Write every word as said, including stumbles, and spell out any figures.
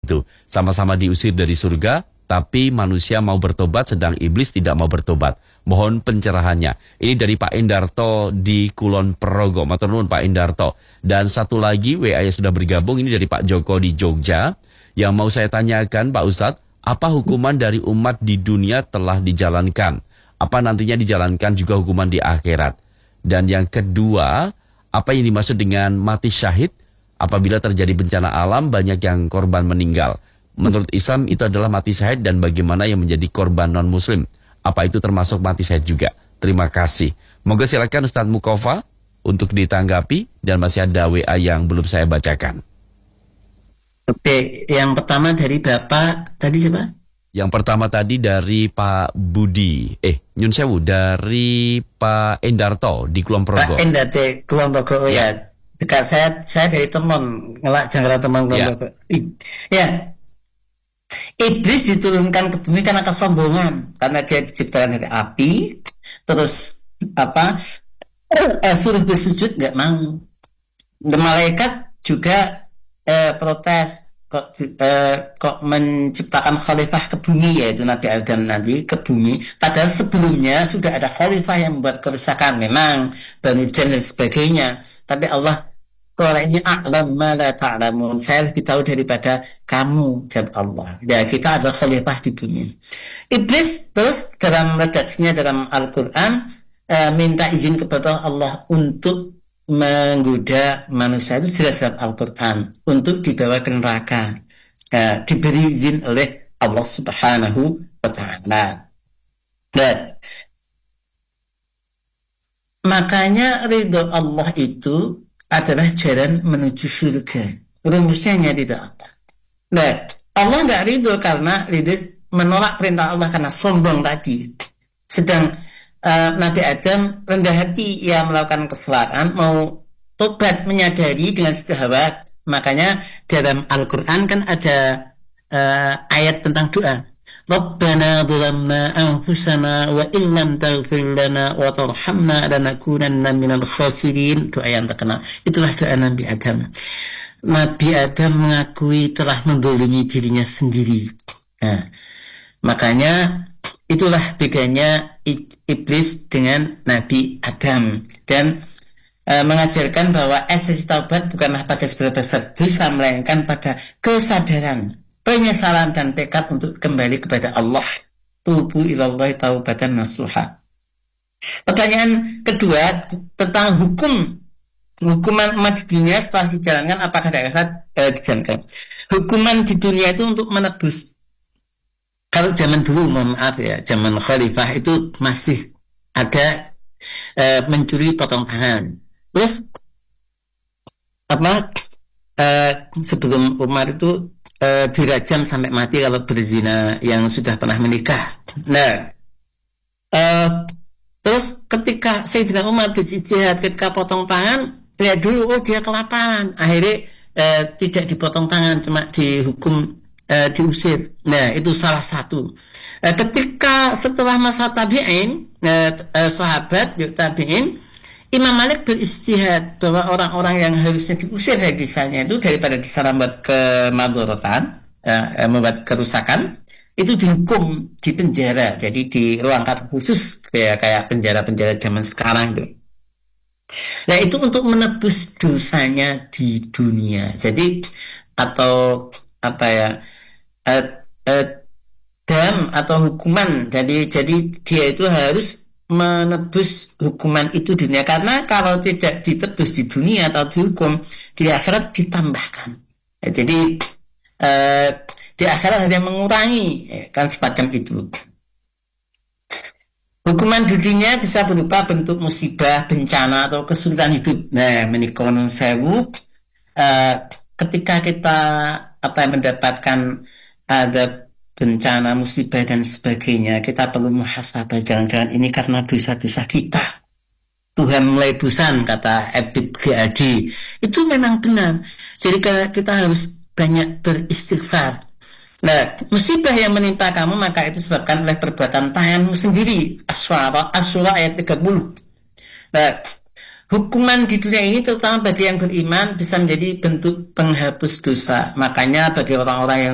itu. Sama-sama diusir dari surga, tapi manusia mau bertobat sedang iblis tidak mau bertobat. Mohon pencerahannya. Ini dari Pak Endarto di Kulon Progo. Matur nuwun Pak Endarto. Dan satu lagi W A yang sudah bergabung ini dari Pak Joko di Jogja. Yang mau saya tanyakan Pak Ustadz, apa hukuman dari umat di dunia telah dijalankan? Apa nantinya dijalankan juga hukuman di akhirat? Dan yang kedua, apa yang dimaksud dengan mati syahid? Apabila terjadi bencana alam banyak yang korban meninggal. Menurut Islam itu adalah mati syahid dan bagaimana yang menjadi korban non-muslim? Apa itu termasuk mati syahid juga? Terima kasih. Moga silakan Ustadz Mukofa untuk ditanggapi dan masih ada W A yang belum saya bacakan. Oke, yang pertama dari Bapak tadi siapa? Yang pertama tadi dari Pak Budi. Eh, Nyun Sewu dari Pak Endarto di Kulon Progo. Pak Endarto Kulon Progo ya. ya. Dekat saya saya dari Temon, ngelak Jangkara Temon Kulon Progo. Ya. Iblis diturunkan ke bumi karena kesombongan, karena dia diciptakan dari api, terus apa? Eh, suruh bersujud nggak mau. The malaikat juga eh, protes kok eh, kok menciptakan khalifah ke bumi, yaitu Nabi Adam nanti ke bumi. Padahal sebelumnya sudah ada khalifah yang membuat kerusakan, memang Bani dan sebagainya. Tapi Allah Qala ini a'lam ma la ta'lamun. Saya lebih tahu daripada kamu, jawab Allah. Ya, kita adalah khalifah di bumi. Iblis terus dalam redaksinya dalam Al-Quran e, minta izin kepada Allah untuk menggoda manusia, itu jelas dalam Al-Quran, untuk dibawa ke neraka. E, diberi izin oleh Allah Subhanahu wa Ta'ala. Dan makanya ridho Allah itu adalah jalan menuju surga. Rumusnya hanya ridho Allah. Nah, Allah nggak ridho karena ridho menolak perintah Allah karena sombong tadi. Sedang uh, Nabi Adam rendah hati, ia melakukan kesalahan, mau tobat, menyadari dengan syahwat. Makanya dalam Al-Quran kan ada uh, ayat tentang doa. Rabbana dhalamna anfusana wa illam taghfir lana wa tarhamna lanakunanna minal khasirin. Doa yang terkenal. Itulah doa Nabi Adam. Nabi Adam mengakui telah menzalimi dirinya sendiri. Nah, makanya itulah bedanya iblis dengan Nabi Adam, dan e, mengajarkan bahwa esensi taubat bukanlah pada sebatas dosa, melainkan pada kesadaran, penyesalan dan tekad untuk kembali kepada Allah. Tubu ilallahi taubatan nasuha. Pertanyaan kedua tentang hukum hukuman umat di dunia setelah dijalankan, apakah di akhirat eh, dijalankan. Hukuman di dunia itu untuk menebus. Kalau zaman dulu, mohon maaf ya, zaman khalifah itu masih ada eh, mencuri potong tangan. Terus apa eh, sebelum Umar itu Uh, dirajam sampai mati kalau berzina yang sudah pernah menikah. Nah, uh, terus ketika Sayyidina Umar berjihad, ketika potong tangan, lihat dulu, oh dia kelaparan. Akhirnya uh, tidak dipotong tangan, cuma dihukum uh, diusir. Nah, itu salah satu. Uh, ketika setelah masa tabi'in, uh, uh, sahabat tabi'in, Imam Malik beristihad bahwa orang-orang yang harusnya diusir dari desanya itu daripada di sana membuat kemadharatan, ya, membuat kerusakan, itu dihukum di penjara, jadi di ruang khusus kayak kayak penjara-penjara zaman sekarang itu. Nah, itu untuk menebus dosanya di dunia. Jadi atau apa ya? Uh, uh, dam atau hukuman. Jadi jadi dia itu harus menebus hukuman itu di dunia, karena kalau tidak ditebus di dunia atau dihukum di akhirat ditambahkan. Ya, jadi eh, di akhirat ada yang mengurangi, ya, kan semacam itu. Hukuman di dunia bisa berupa bentuk musibah, bencana atau kesulitan hidup. Nah, menikonon sewu, eh, ketika kita apa mendapatkan ada bencana, musibah dan sebagainya, kita perlu muhasabah, jangan-jangan ini karena dosa-dosa kita. Tuhan mulai bosan, kata Ebit G A D. Itu memang benar. Jadi kita harus banyak beristighfar. Nah, musibah yang menimpa kamu maka itu disebabkan oleh perbuatan tanganmu sendiri. Asy-Syu'ara ayat tiga puluh. Nah, hukuman di dunia ini terutama bagi yang beriman bisa menjadi bentuk penghapus dosa. Makanya bagi orang-orang yang